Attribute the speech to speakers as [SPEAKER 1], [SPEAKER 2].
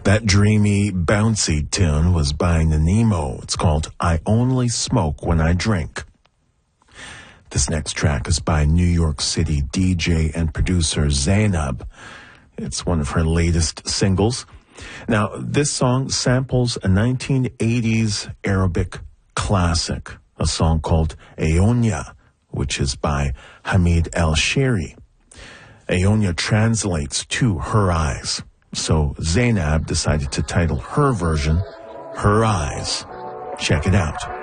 [SPEAKER 1] That dreamy, bouncy tune was by Nanimo. It's called I Only Smoke When I Drink. This next track is by New York City DJ and producer Zainab. It's one of her latest singles. Now, this song samples a 1980s Arabic classic, a song called Ayonia, which is by Hamid El-Shiri. Ayonia translates to Her Eyes. So Zainab decided to title her version Her Eyes. Check it out.